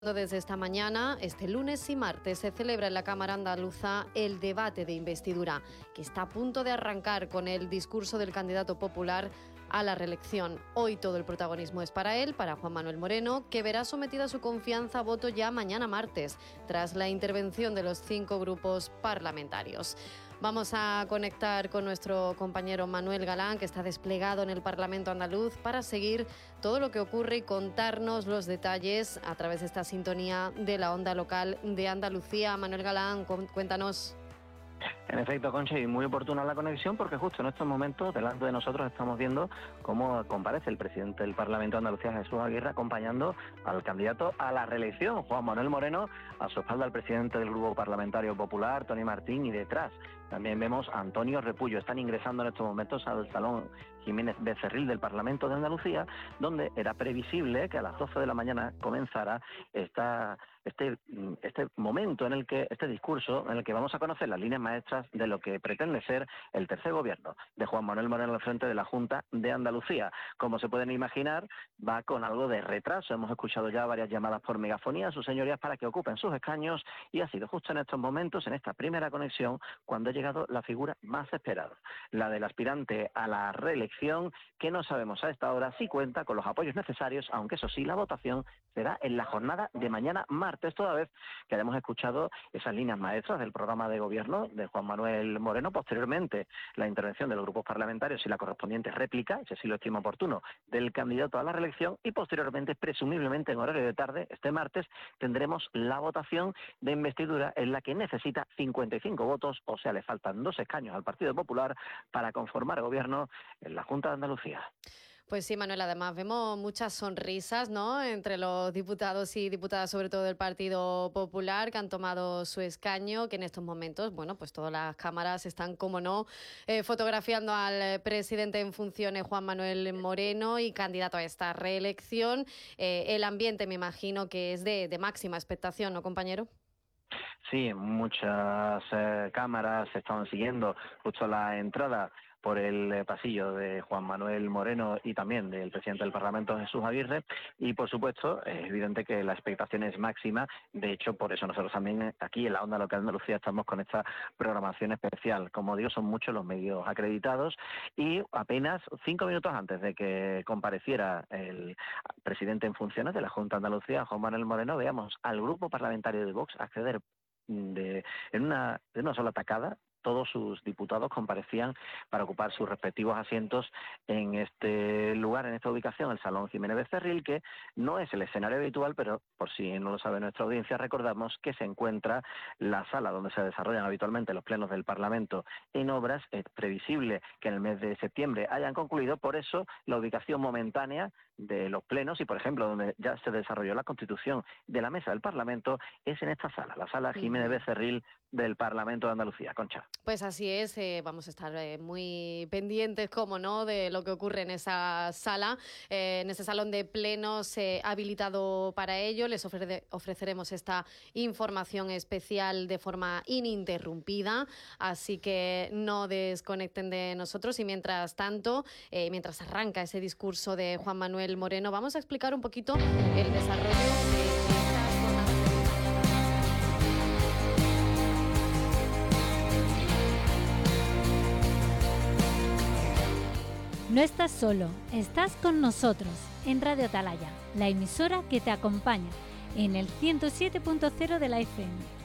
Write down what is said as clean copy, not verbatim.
Desde esta mañana, este lunes y martes, se celebra en la Cámara Andaluza el debate de investidura, que está a punto de arrancar con el discurso del candidato popular a la reelección. Hoy todo el protagonismo es para él, para Juan Manuel Moreno, que verá sometida su confianza a voto ya mañana martes, tras la intervención de los 5 grupos parlamentarios. Vamos a conectar con nuestro compañero Manuel Galán, que está desplegado en el Parlamento andaluz, para seguir todo lo que ocurre y contarnos los detalles a través de esta sintonía de la onda local de Andalucía. Manuel Galán, cuéntanos. En efecto, Concha, y muy oportuna la conexión porque justo en estos momentos delante de nosotros estamos viendo cómo comparece el presidente del Parlamento de Andalucía, Jesús Aguirre, acompañando al candidato a la reelección, Juan Manuel Moreno, a su espalda el presidente del Grupo Parlamentario Popular, Tony Martín, y detrás también vemos a Antonio Repullo. Están ingresando en estos momentos al Salón Jiménez Becerril del Parlamento de Andalucía, donde era previsible que a las 12 de la mañana comenzara este momento en el que, este discurso en el que vamos a conocer las líneas maestras de lo que pretende ser el tercer gobierno de Juan Manuel Moreno al frente de la Junta de Andalucía. Como se pueden imaginar, va con algo de retraso. Hemos escuchado ya varias llamadas por megafonía a sus señorías para que ocupen sus escaños, y ha sido justo en estos momentos, en esta primera conexión, cuando ha llegado la figura más esperada, la del aspirante a la reelección, que no sabemos a esta hora si cuenta con los apoyos necesarios, aunque eso sí, la votación será en la jornada de mañana martes, toda vez que hayamos escuchado esas líneas maestras del programa de gobierno de Juan Manuel Moreno, posteriormente la intervención de los grupos parlamentarios y la correspondiente réplica, si así lo estima oportuno, del candidato a la reelección, y posteriormente, presumiblemente en horario de tarde, este martes, tendremos la votación de investidura en la que necesita 55 votos, o sea, le faltan 2 escaños al Partido Popular para conformar gobierno en la Junta de Andalucía. Pues sí, Manuel, además vemos muchas sonrisas, ¿no?, entre los diputados y diputadas, sobre todo del Partido Popular, que han tomado su escaño, que en estos momentos, bueno, pues todas las cámaras están, como no, fotografiando al presidente en funciones, Juan Manuel Moreno, y candidato a esta reelección. El ambiente, me imagino, que es de máxima expectación, ¿no, compañero? Sí, muchas cámaras estaban siguiendo justo la entrada por el pasillo de Juan Manuel Moreno y también del presidente del Parlamento, Jesús Aguirre, y por supuesto es evidente que la expectación es máxima. De hecho, por eso nosotros también aquí en la onda local de Andalucía estamos con esta programación especial. Como digo, son muchos los medios acreditados, y apenas 5 minutos antes de que compareciera el presidente en funciones de la Junta de Andalucía, Juan Manuel Moreno, veamos al grupo parlamentario de Vox acceder de una sola tacada. Todos sus diputados comparecían para ocupar sus respectivos asientos en este lugar, en esta ubicación, el Salón Jiménez Becerril, que no es el escenario habitual, pero por si no lo sabe nuestra audiencia, recordamos que se encuentra la sala donde se desarrollan habitualmente los plenos del Parlamento en obras. Es previsible que en el mes de septiembre hayan concluido, por eso la ubicación momentánea de los plenos, y por ejemplo donde ya se desarrolló la constitución de la mesa del Parlamento, es en esta sala, la sala Jiménez Becerril del Parlamento de Andalucía. Concha. Pues así es, vamos a estar muy pendientes, como no, de lo que ocurre en esa sala, en ese salón de plenos habilitado para ello. Les ofreceremos esta información especial de forma ininterrumpida, así que no desconecten de nosotros. Y mientras tanto, mientras arranca ese discurso de Juan Manuel Moreno, vamos a explicar un poquito el desarrollo de estas jornadas. No estás solo, estás con nosotros en Radio Atalaya, la emisora que te acompaña en el 107.0 de la FM.